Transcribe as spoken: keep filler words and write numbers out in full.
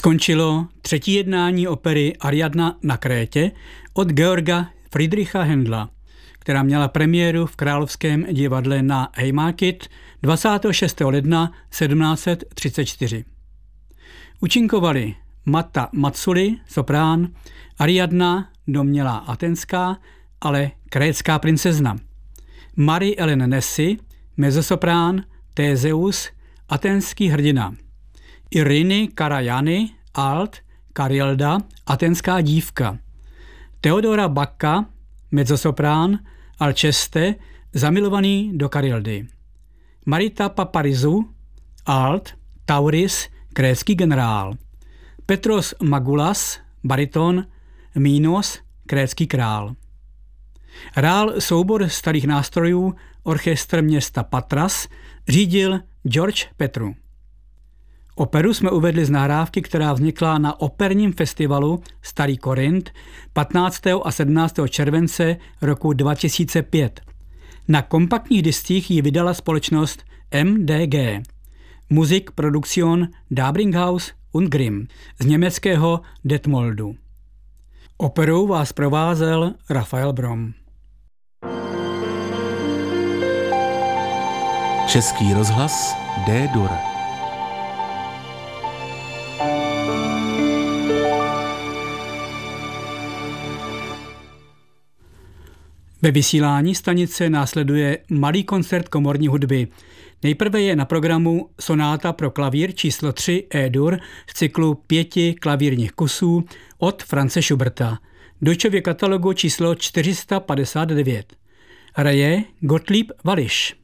Skončilo třetí jednání opery Ariadna na Krétě od Georga Friedricha Händla, která měla premiéru v Královském divadle na Haymarket dvacátého šestého ledna sedmnáct set třicet čtyři. Účinkovali Marta Mazzoli, soprán, Ariadna, domnělá atenská, ale krétská princezna, Marie Ellen Nessy, mezzosoprán, Theseus, aténský hrdina, Iriny Karajany, alt, Karilda, atenská dívka, Theodora Bacca, mezzosoprán, Alceste, zamilovaný do Karildy, Marita Paparizou, alt, Tauris, krétský generál, Petros Magoulas, bariton, Minos, krétský král. Hrál soubor starých nástrojů orchestr města Patras, řídil George Petru. Operu jsme uvedli z nahrávky, která vznikla na operním festivalu Starý Korint patnáctého a sedmnáctého července roku dva tisíce pět. Na kompaktních discích ji vydala společnost M D G, Musikproduktion Dabringhaus und Grimm z německého Detmoldu. Operou vás provázel Rafael Brom. Český rozhlas D-dur. Ve vysílání stanice následuje malý koncert komorní hudby. Nejprve je na programu sonáta pro klavír číslo tři E-dur v cyklu pěti klavírních kusů od Franze Schuberta, Deutschově katalogu číslo čtyři sta padesát devět. Hraje Gottlieb Wallisch.